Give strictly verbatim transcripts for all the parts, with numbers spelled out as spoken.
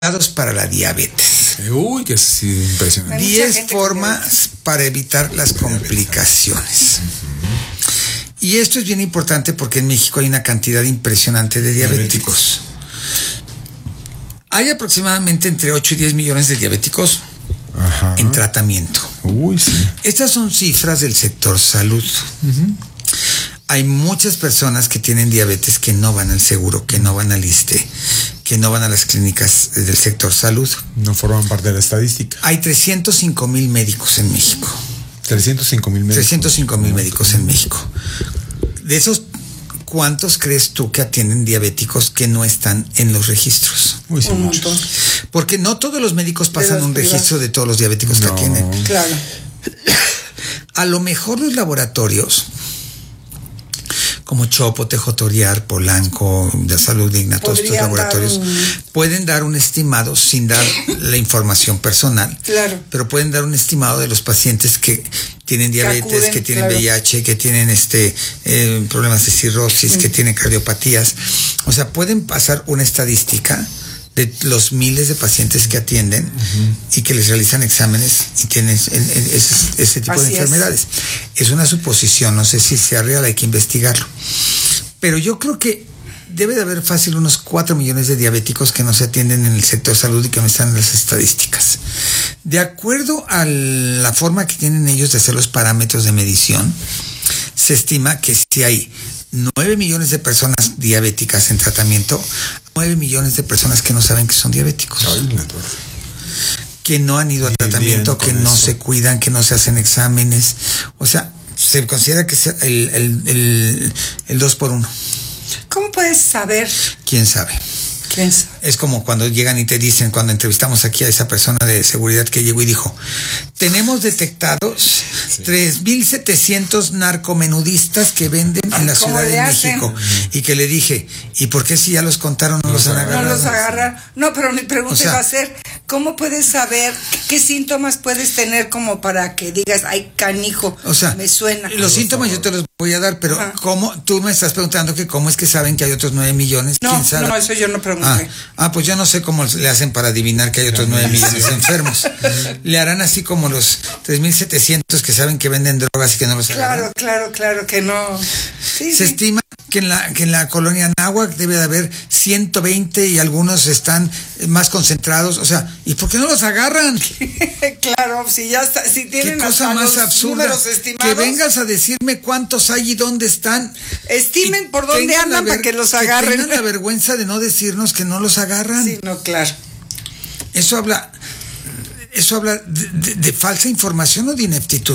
Cuidados para la diabetes. Uy, que es impresionante. diez formas para evitar las complicaciones. Uh-huh. Y esto es bien importante porque en México hay una cantidad impresionante de diabéticos. Hay aproximadamente entre ocho y diez millones de diabéticos Ajá. en tratamiento. Uy, sí. Estas son cifras del sector salud. Uh-huh. Hay muchas personas que tienen diabetes que no van al seguro, que no van al ISSSTE, que no van a las clínicas del sector salud. No forman parte de la estadística. Hay trescientos cinco mil médicos en México. trescientos cinco mil médicos. trescientos cinco mil médicos en México. De esos, ¿cuántos crees tú que atienden diabéticos que no están en los registros? Uy, sí, muchos. Porque no todos los médicos pasan los un privados. registro de todos los diabéticos no. que atienden. Claro. A lo mejor los laboratorios como Chopo, Tejotoriar, Polanco, de Salud Digna, todos estos laboratorios dar un... pueden dar un estimado sin dar la información personal, claro. pero pueden dar un estimado de los pacientes que tienen diabetes, que, acuden, que tienen claro. V I H, que tienen este eh, problemas de cirrosis, mm. que tienen cardiopatías. O sea, pueden pasar una estadística de los miles de pacientes que atienden uh-huh. y que les realizan exámenes y tienen ese, ese tipo Así de enfermedades. Es. es una suposición, no sé si sea real, hay que investigarlo. Pero yo creo que debe de haber fácil unos cuatro millones de diabéticos que no se atienden en el sector salud y que no están en las estadísticas. De acuerdo a la forma que tienen ellos de hacer los parámetros de medición, se estima que si hay nueve millones de personas diabéticas en tratamiento, nueve millones de personas que no saben que son diabéticos. Ay, que no han ido a tratamiento, que no eso. se cuidan, que no se hacen exámenes. O sea, se considera que es el, el, el, el dos por uno. ¿Cómo puedes saber? ¿Quién sabe? ¿Quién sabe? Es como cuando llegan y te dicen, cuando entrevistamos aquí a esa persona de seguridad que llegó y dijo, tenemos detectados sí. tres mil setecientos narcomenudistas que venden en la Ciudad de hacen? México. Y que le dije, ¿y por qué si ya los contaron no, no los han agarrado? No los agarran. No, pero mi pregunta o sea, va a ser, ¿cómo puedes saber qué síntomas puedes tener como para que digas, ay, canijo, o sea, me suena? Los síntomas yo te los voy a dar, pero Ajá. ¿cómo? Tú me estás preguntando que cómo es que saben que hay otros nueve millones. No, ¿Quién sabe? no, eso yo no pregunté. Ah, ah, pues yo no sé cómo le hacen para adivinar que hay otros nueve millones de enfermos. Le harán así como los tres mil setecientos que saben que venden drogas y que no los Claro, agarran. claro, claro, que no. Sí, Se sí. estima que en la que en la colonia Náhuac debe de haber ciento veinte y algunos están más concentrados. O sea, ¿y por qué no los agarran? Claro, si ya está, si tienen Qué cosa más absurda. Que vengas a decirme cuántos hay y dónde están. Estimen por dónde andan ver, para que los agarren. Que tengan la vergüenza de no decirnos que no los agarran. Sí, no, claro. Eso habla, eso habla de, de, de falsa información o de ineptitud.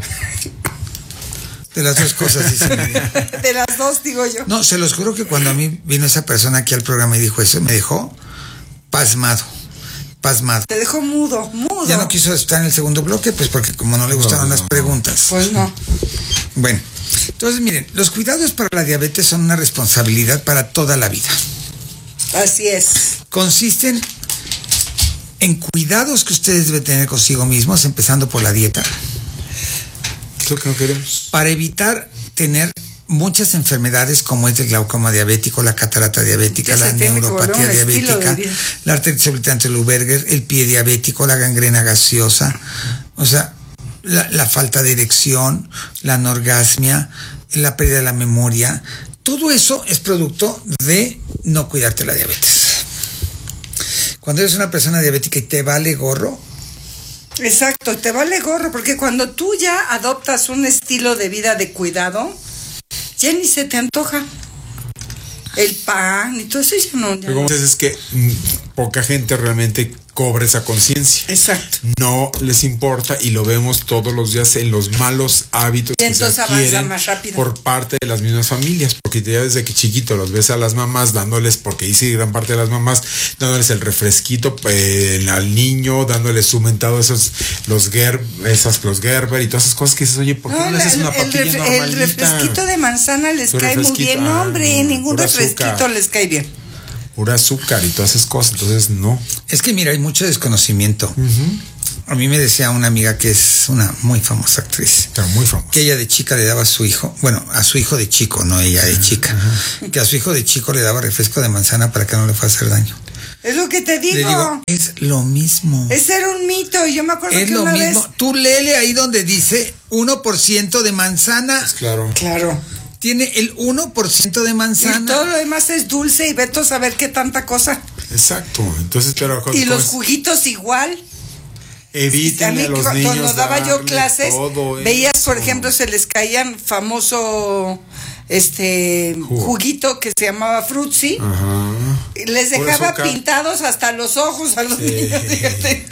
De las dos cosas, dice. De las dos, digo yo. No, se los juro que cuando a mí vino esa persona aquí al programa y dijo eso, me dejó pasmado. Pasmado. Te dejó mudo, mudo. Ya no quiso estar en el segundo bloque, pues porque como no le gustaron no, las preguntas. Pues no. Bueno, entonces miren, los cuidados para la diabetes son una responsabilidad para toda la vida. Así es. Consisten en cuidados que ustedes deben tener consigo mismos, empezando por la dieta. Es lo que no queremos. Para evitar tener muchas enfermedades como es el glaucoma diabético, la catarata diabética, la neuropatía diabética, la artritis obliterante Lou-Berger, el pie diabético, la gangrena gaseosa, o sea, la, la falta de erección, la anorgasmia, la pérdida de la memoria. Todo eso es producto de no cuidarte la diabetes. Cuando eres una persona diabética y te vale gorro. Exacto, te vale gorro, porque cuando tú ya adoptas un estilo de vida de cuidado, ya ni se te antoja el pan y todo eso. Ya no, ya Pero como dices, es que mm, poca gente realmente cobra esa conciencia. Exacto. No les importa y lo vemos todos los días en los malos hábitos y que se adquieren más rápido. por parte de las mismas familias, porque ya desde que chiquito los ves a las mamás dándoles, porque hice gran parte de las mamás, dándoles el refresquito eh, al niño, dándoles su mentado esos, los Gerber, esas, los Gerber y todas esas cosas que dices, oye, ¿por qué no, no le haces una papilla el, normalita? El refresquito de manzana les tu cae muy bien, no, hombre, ah, ningún refresquito azúcar. Les cae bien. Pura azúcar y todas esas cosas, entonces no. Es que mira, hay mucho desconocimiento. Uh-huh. A mí me decía una amiga que es una muy famosa actriz. Está muy famosa. Que ella de chica le daba a su hijo, bueno, a su hijo de chico, no ella de chica, uh-huh. que a su hijo de chico le daba refresco de manzana para que no le fuera a hacer daño. Es lo que te digo. Le digo, es lo mismo. Ese era un mito, y yo me acuerdo es que lo una mismo. vez... Tú léele ahí donde dice uno por ciento de manzana. Pues claro. Claro. Tiene el uno por ciento de manzana. Y todo lo demás es dulce y veto a saber qué tanta cosa. Exacto. Entonces, pero y los juguitos igual. Eviten a los cuando niños. Cuando daba yo clases, veías, por ejemplo, se les caían famoso este Jugo. juguito que se llamaba Frutzi. Ajá. Les dejaba pintados hasta los ojos a los sí. niños, fíjate.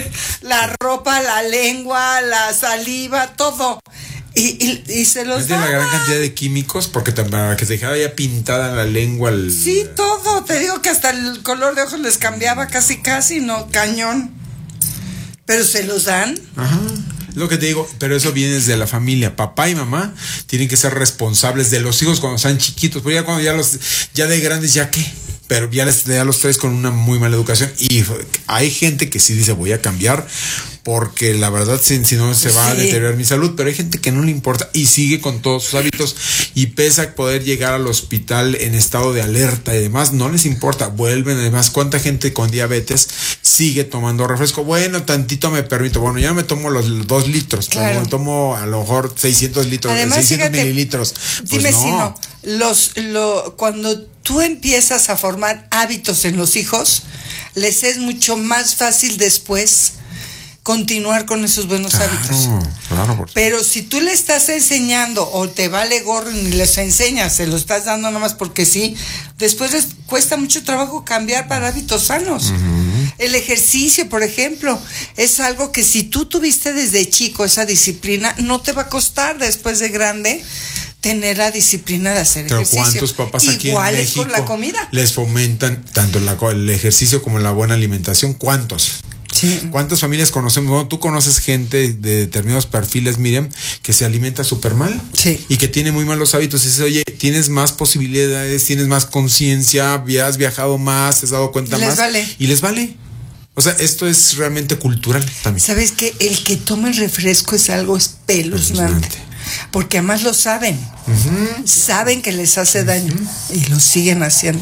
La ropa, la lengua, la saliva, todo. Y, y, y se los es de daba. La gran cantidad de químicos, porque para que se dejara ya pintada la lengua. El... Sí, todo. Te digo que hasta el color de ojos les cambiaba casi, casi, no, cañón. Pero se los dan. Ajá. Es lo que te digo, pero eso viene desde la familia. Papá y mamá tienen que ser responsables de los hijos cuando sean chiquitos. Porque ya cuando ya los, ya de grandes, ¿ya qué? Pero ya les ya los traes con una muy mala educación. Y hay gente que sí dice, voy a cambiar, porque la verdad, si, si no se va sí. a deteriorar mi salud. Pero hay gente que no le importa y sigue con todos sus hábitos. Y pese a poder llegar al hospital en estado de alerta y demás, no les importa. Vuelven, además, ¿cuánta gente con diabetes sigue tomando refresco? Bueno, tantito me permito. Bueno, ya me tomo los dos litros. Claro. Me tomo a lo mejor seiscientos litros, además, seiscientos fíjate, mililitros. Pues dime no. si no. Los, lo, cuando tú empiezas a formar hábitos en los hijos, les es mucho más fácil después continuar con esos buenos claro, hábitos. Claro, pero si tú le estás enseñando o te vale gorro y les enseñas, se lo estás dando nomás porque sí, después les cuesta mucho trabajo cambiar para hábitos sanos. Uh-huh. El ejercicio, por ejemplo, es algo que si tú tuviste desde chico esa disciplina, no te va a costar después de grande tener la disciplina de hacer pero ejercicio. ¿Cuántos papás aquí igual en es México con la comida? Les fomentan tanto la, el ejercicio como la buena alimentación? ¿Cuántos? Sí. ¿Cuántas familias conocemos? Bueno, tú conoces gente de determinados perfiles, Miriam, que se alimenta súper mal. Sí. Y que tiene muy malos hábitos. Y dices, oye, tienes más posibilidades, tienes más conciencia, has viajado más, te has dado cuenta y les más. Vale. Y les vale. O sea, esto es realmente cultural también. ¿Sabes qué? El que toma el refresco es algo espeluznante. Porque además lo saben. Uh-huh. Saben que les hace daño. Uh-huh. Y lo siguen haciendo.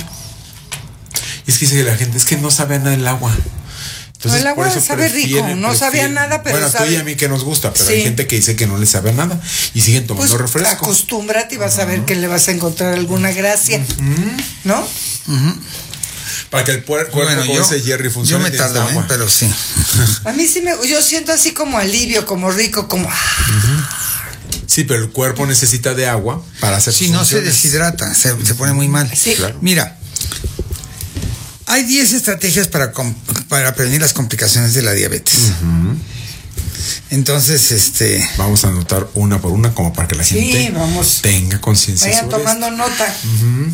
Y es que dice la gente, es que no sabe nada el agua. Entonces, no, el agua sabe rico, no prefieren. sabía nada, pero bueno, sabe. Bueno, tú y a mí que nos gusta, pero sí. hay gente que dice que no le sabe nada y siguen tomando pues, refresco. Acostúmbrate y vas uh-huh. a ver que le vas a encontrar alguna gracia, uh-huh. ¿no? Uh-huh. Para que el puer- cuerpo bueno, con yo, ese Jerry funcione. Yo me tardo, ¿eh? Pero sí. A mí sí me, yo siento así como alivio, como rico, como. Uh-huh. Sí, pero el cuerpo necesita de agua para hacer. Si no se deshidrata, se, se pone muy mal. Sí, claro. Mira. Hay diez estrategias para, para prevenir las complicaciones de la diabetes. Uh-huh. Entonces, este... Vamos a anotar una por una como para que la sí, gente vamos. tenga conciencia. Vayan tomando esto. nota. Uh-huh.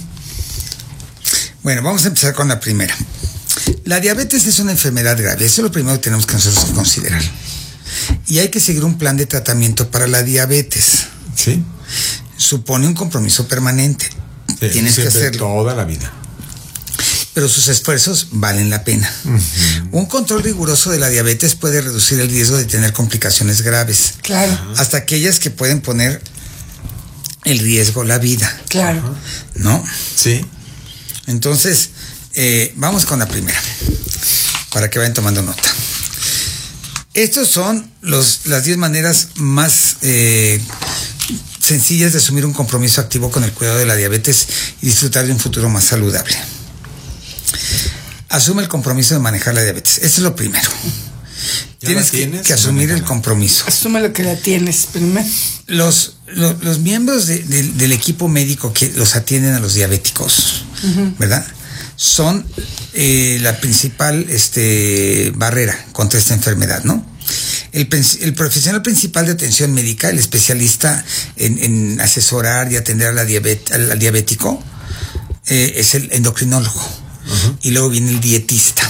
Bueno, vamos a empezar con la primera. La diabetes es una enfermedad grave. Eso es lo primero que tenemos que nosotros considerar. Y hay que seguir un plan de tratamiento para la diabetes. Sí. Supone un compromiso permanente. Sí, Tienes que hacerlo toda la vida. Pero sus esfuerzos valen la pena. Uh-huh. Un control riguroso de la diabetes puede reducir el riesgo de tener complicaciones graves. Claro. Hasta aquellas que pueden poner el riesgo la vida. Claro. ¿No? Sí. Entonces, eh, vamos con la primera, para que vayan tomando nota. Estos son los, las diez maneras más eh, sencillas de asumir un compromiso activo con el cuidado de la diabetes y disfrutar de un futuro más saludable. Asume el compromiso de manejar la diabetes. Esto es lo primero. Tienes, tienes que, que asumir el compromiso. Asume lo que la tienes primero. Los, los, los miembros de, de, del equipo médico que los atienden a los diabéticos, uh-huh. ¿verdad? Son eh, la principal este, barrera contra esta enfermedad, ¿no? El, el profesional principal de atención médica, el especialista en, en asesorar y atender a la diabet, al, al diabético, eh, es el endocrinólogo. Uh-huh. Y luego viene el dietista.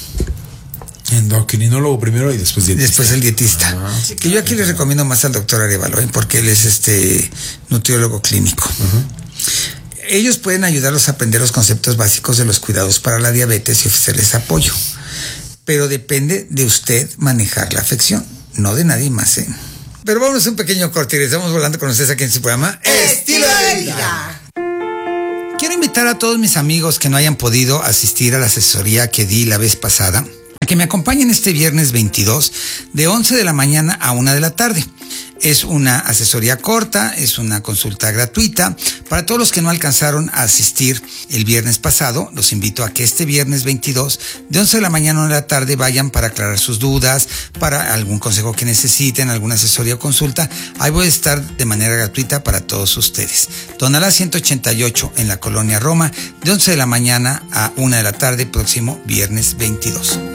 Endocrinólogo primero y después dietista. Después el dietista. Ah, sí, que yo aquí les recomiendo más al doctor Arevalo, ¿eh? Porque él es este nutriólogo clínico. Uh-huh. Ellos pueden ayudarlos a aprender los conceptos básicos de los cuidados para la diabetes y ofrecerles apoyo. Pero depende de usted manejar la afección, no de nadie más, ¿eh? Pero vamos a un pequeño corte y estamos volando con ustedes aquí en su programa Estilo de Vida. Quiero invitar a todos mis amigos que no hayan podido asistir a la asesoría que di la vez pasada, a que me acompañen este viernes veintidós de once de la mañana a una de la tarde. Es una asesoría corta, es una consulta gratuita. Para todos los que no alcanzaron a asistir el viernes pasado, los invito a que este viernes veintidós, de once de la mañana a una de la tarde, vayan para aclarar sus dudas, para algún consejo que necesiten, alguna asesoría o consulta. Ahí voy a estar de manera gratuita para todos ustedes. Tonalá ciento ochenta y ocho en la Colonia Roma, de once de la mañana a una de la tarde, próximo viernes veintidós.